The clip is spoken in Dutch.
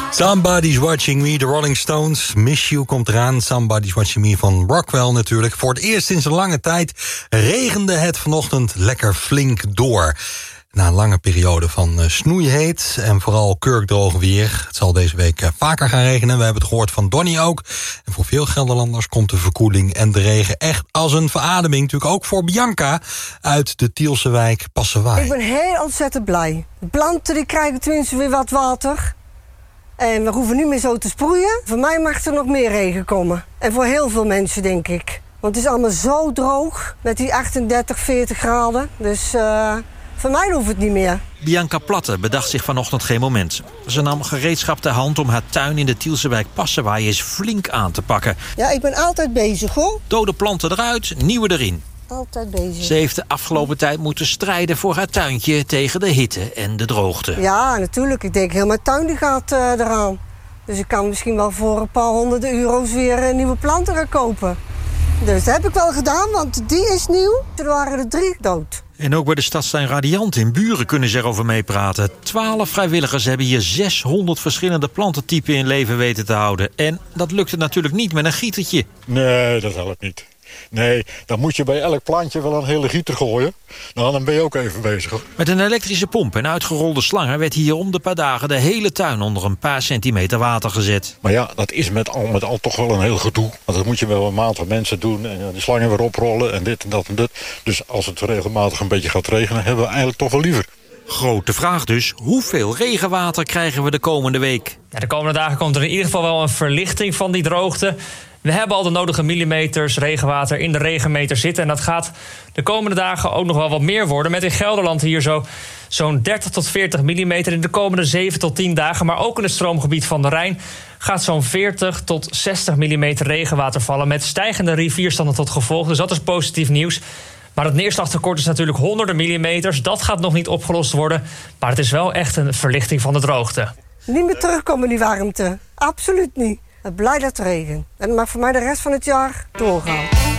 Somebody's Watching Me, de Rolling Stones. Miss You komt eraan. Somebody's Watching Me van Rockwell natuurlijk. Voor het eerst sinds een lange tijd regende het vanochtend lekker flink door. Na een lange periode van snoeiheet en vooral kurkdroog weer. Het zal deze week vaker gaan regenen. We hebben het gehoord van Donny ook. En voor veel Gelderlanders komt de verkoeling en de regen echt als een verademing. Natuurlijk ook voor Bianca uit de Tielse wijk Passewaaij. Ik ben heel ontzettend blij. De planten die krijgen tenminste weer wat water. En we hoeven niet meer zo te sproeien. Voor mij mag er nog meer regen komen. En voor heel veel mensen, denk ik. Want het is allemaal zo droog met die 38, 40 graden. Dus voor mij hoeft het niet meer. Bianca Platte bedacht zich vanochtend geen moment. Ze nam gereedschap ter hand om haar tuin in de Tielse wijk Passewaaij eens flink aan te pakken. Ja, ik ben altijd bezig, hoor. Dode planten eruit, nieuwe erin. Altijd bezig. Ze heeft de afgelopen tijd moeten strijden voor haar tuintje tegen de hitte en de droogte. Ja, natuurlijk. Ik denk heel mijn tuin die gaat eraan. Dus ik kan misschien wel voor een paar honderden euro's weer nieuwe planten gaan kopen. Dus dat heb ik wel gedaan, want die is nieuw. Er waren er 3 dood. En ook bij de stadstuin Radiant in Buren kunnen ze erover meepraten. 12 vrijwilligers hebben hier 600 verschillende plantentypen in leven weten te houden. En dat lukte natuurlijk niet met een gietertje. Nee, dat helpt niet. Nee, dan moet je bij elk plantje wel een hele gieter gooien. Nou, dan ben je ook even bezig. Met een elektrische pomp en uitgerolde slangen werd hier om de paar dagen de hele tuin onder een paar centimeter water gezet. Maar ja, dat is met al toch wel een heel gedoe. Want dat moet je wel een maand van mensen doen en de slangen weer oprollen en dit en dat en dat. Dus als het regelmatig een beetje gaat regenen, hebben we eigenlijk toch wel liever. Grote vraag dus, hoeveel regenwater krijgen we de komende week? Ja, de komende dagen komt er in ieder geval wel een verlichting van die droogte. We hebben al de nodige millimeters regenwater in de regenmeter zitten. En dat gaat de komende dagen ook nog wel wat meer worden. Met in Gelderland hier zo'n 30 tot 40 millimeter in de komende 7 tot 10 dagen. Maar ook in het stroomgebied van de Rijn gaat zo'n 40 tot 60 millimeter regenwater vallen. Met stijgende rivierstanden tot gevolg. Dus dat is positief nieuws. Maar het neerslagtekort is natuurlijk honderden millimeters. Dat gaat nog niet opgelost worden. Maar het is wel echt een verlichting van de droogte. Niet meer terugkomen die warmte. Absoluut niet. Ik ben blij dat het regent. En het mag voor mij de rest van het jaar doorgaan.